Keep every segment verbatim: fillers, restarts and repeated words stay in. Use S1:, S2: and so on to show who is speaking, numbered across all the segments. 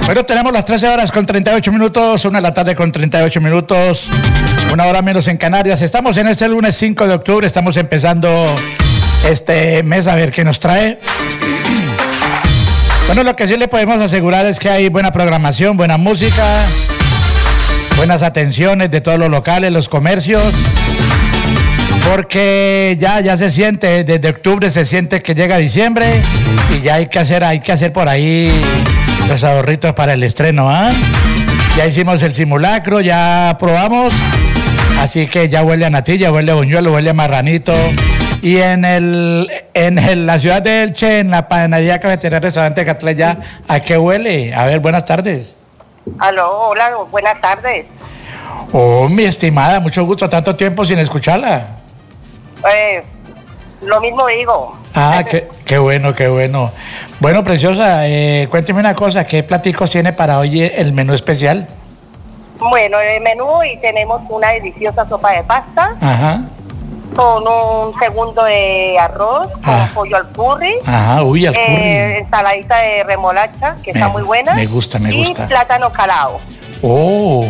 S1: Bueno, tenemos las trece horas con treinta y ocho minutos, una de la tarde con treinta y ocho minutos, una hora menos en Canarias. Estamos en este lunes cinco de octubre, estamos empezando este mes a ver qué nos trae. Bueno, lo que sí le podemos asegurar es que hay buena programación, buena música, buenas atenciones de todos los locales, los comercios, porque ya, ya se siente, desde octubre se siente que llega diciembre y ya hay que hacer, hay que hacer por ahí los ahorritos para el estreno, ¿ah? Ya hicimos el simulacro, ya probamos, así que ya huele a natilla, huele a buñuelo, huele a marranito. Y en el en el, la ciudad de Elche, en la panadería cafetería restaurante Catleya, ¿a qué huele? A ver, buenas tardes.
S2: Aló, hola, buenas tardes.
S1: Oh, mi estimada, mucho gusto, tanto tiempo sin escucharla.
S2: Eh, lo mismo digo.
S1: Ah, qué, qué bueno, qué bueno. Bueno, preciosa, eh, cuénteme una cosa, ¿qué platicos tiene para hoy el menú especial?
S2: Bueno, el menú hoy tenemos una deliciosa sopa de pasta.
S1: Ajá.
S2: Con un segundo de arroz, con ah. pollo al curry.
S1: Ajá, uy, al curry.
S2: Eh, ensaladita de remolacha, que me, está muy buena.
S1: Me gusta, me gusta.
S2: Y plátano calado.
S1: Oh,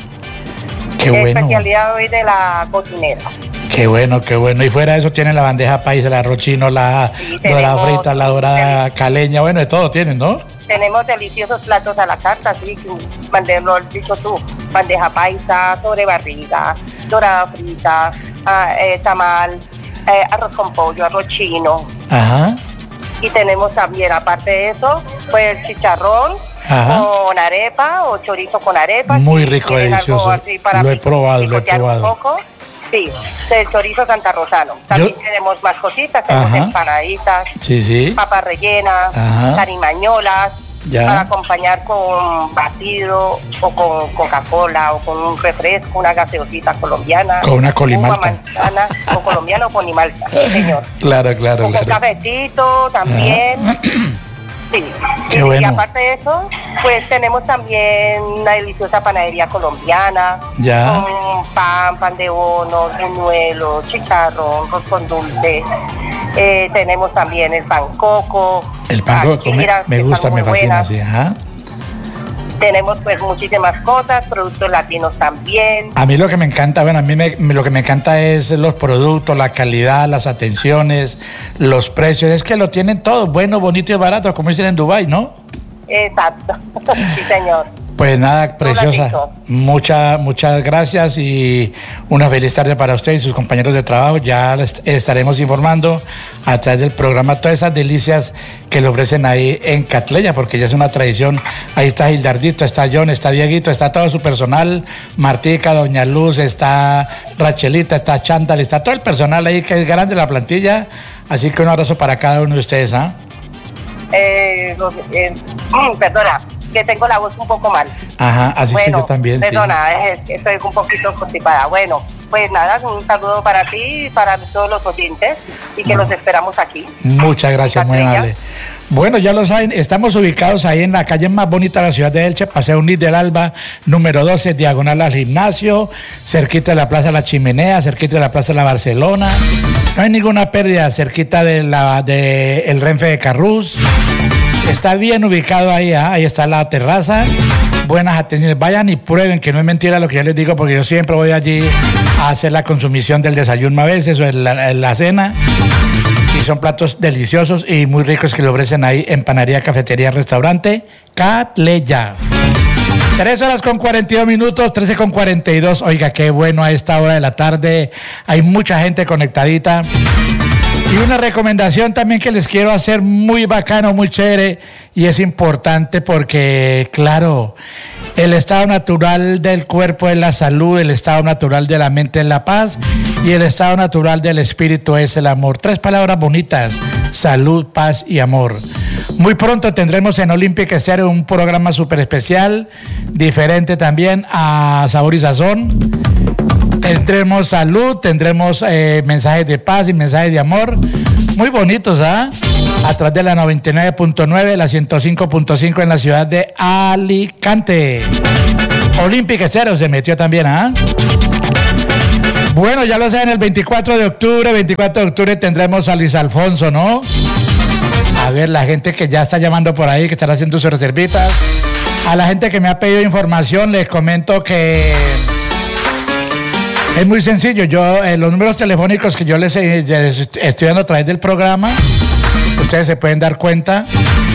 S1: qué bueno.
S2: Especialidad hoy de la cocinera.
S1: Qué bueno, qué bueno. Y fuera de eso tienen la bandeja paisa, el arroz chino, la sí, dorada frita, la dorada caleña, bueno, de todo tienen, ¿no?
S2: Tenemos deliciosos platos a la carta, sí, lo has dicho tú, bandeja paisa, sobre barriga, dorada frita, ah, eh, tamal, eh, arroz con pollo, arroz chino.
S1: Ajá.
S2: Y tenemos también, aparte de eso, pues chicharrón. Ajá. Con arepa o chorizo con arepa.
S1: Muy rico, delicioso. Lo he probado, lo he probado.
S2: Un poco. Sí, el chorizo santarrosano. También Yo... tenemos más cositas, tenemos Ajá. empanaditas,
S1: sí, sí.
S2: papas rellenas, carimañolas,
S1: ya.
S2: Para acompañar con batido o con Coca-Cola o con un refresco, una gaseosita colombiana.
S1: Con una colimalta.
S2: Manzana, o colombiana o colimalta, señor.
S1: Claro, claro,
S2: o
S1: claro.
S2: Con cafecito también. Ajá. Sí,
S1: Qué
S2: y,
S1: bueno.
S2: y aparte de eso, pues tenemos también una deliciosa panadería colombiana,
S1: ya.
S2: con pan, pan de bono, buñuelos, chicharrón, arroz con dulce. Eh, tenemos también el pan coco.
S1: El pan coco, me, me gusta, me fascina, sí, ajá.
S2: Tenemos pues muchísimas cosas, productos latinos también.
S1: A mí lo que me encanta, bueno, a mí me, lo que me encanta es los productos, la calidad, las atenciones, los precios. Es que lo tienen todo, bueno, bonito y barato, como dicen en Dubái, ¿no?
S2: Exacto, sí señor.
S1: Pues nada, preciosa, muchas, muchas gracias y una feliz tarde para usted y sus compañeros de trabajo. Ya les estaremos informando a través del programa todas esas delicias que le ofrecen ahí en Catleya, porque ya es una tradición. Ahí está Gildardito, está John, está Dieguito, está todo su personal, Martica, Doña Luz, está Rachelita, está Chantal, está todo el personal ahí que es grande la plantilla. Así que un abrazo para cada uno de ustedes, ¿ah?
S2: ¿eh? Eh, eh, perdona. Que tengo la voz un poco mal.
S1: Ajá, así
S2: bueno,
S1: estoy yo también.
S2: Perdona, sí. Estoy un poquito constipada. Bueno, pues nada, un saludo para ti y para todos los oyentes y que no. los esperamos aquí.
S1: Muchas gracias, muy amable. Bueno, ya lo saben, estamos ubicados ahí en la calle más bonita de la ciudad de Elche, Paseo Unir del Alba, número doce, diagonal al gimnasio, cerquita de la Plaza La Chimenea, cerquita de la Plaza La Barcelona. No hay ninguna pérdida, cerquita de la de el Renfe de Carrús. Está bien ubicado ahí, ¿eh? Ahí está la terraza, buenas atenciones, vayan y prueben que no es mentira lo que yo les digo, porque yo siempre voy allí a hacer la consumición del desayuno a veces o en la, en la cena, y son platos deliciosos y muy ricos que le ofrecen ahí en Panadería, Cafetería, Restaurante Catleya. tres horas con cuarenta y dos minutos, trece con cuarenta y dos, oiga, qué bueno a esta hora de la tarde, hay mucha gente conectadita. Y una recomendación también que les quiero hacer muy bacano, muy chévere, y es importante porque, claro, el estado natural del cuerpo es la salud, el estado natural de la mente es la paz y el estado natural del espíritu es el amor. Tres palabras bonitas: salud, paz y amor. Muy pronto tendremos en Olympic Stereo un programa súper especial, diferente también a Sabor y Sazón. Tendremos salud, tendremos eh, mensajes de paz y mensajes de amor muy bonitos, ¿ah? ¿eh? A través de la noventa y nueve punto nueve, la ciento cinco punto cinco en la ciudad de Alicante. Olympic Stereo se metió también, ¿ah? ¿eh? Bueno, ya lo saben, el veinticuatro de octubre, veinticuatro de octubre tendremos a Luis Alfonso, ¿no? A ver, la gente que ya está llamando por ahí, que están haciendo sus reservitas. A la gente que me ha pedido información les comento que es muy sencillo. Yo eh, los números telefónicos que yo les, eh, les estoy dando a través del programa, ustedes se pueden dar cuenta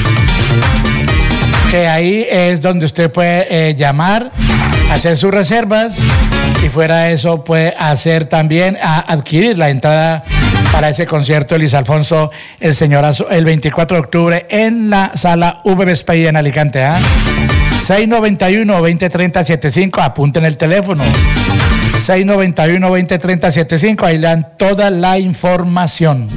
S1: que ahí es donde usted puede eh, llamar, hacer sus reservas y fuera de eso puede hacer también a adquirir la entrada para ese concierto de Luis Alfonso el Señorazo el veinticuatro de octubre en la sala V B S P I en Alicante. ¿eh? seis noventa y uno, veinte treinta, setenta y cinco, apunten el teléfono. seis noventa y uno, veinte treinta, setenta y cinco, ahí le dan toda la información.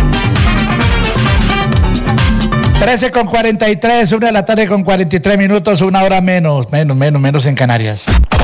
S1: trece con cuarenta y tres, una de la tarde con cuarenta y tres minutos, una hora menos, menos, menos, menos en Canarias.